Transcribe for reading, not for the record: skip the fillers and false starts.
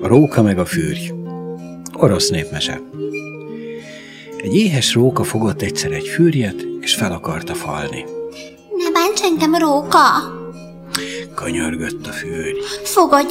A róka meg a fürj. Orosz népmese. Egy éhes róka fogott egyszer egy fürjet, és fel akarta falni. Ne bánts engem, róka! Könyörgött a fürj. Fogadj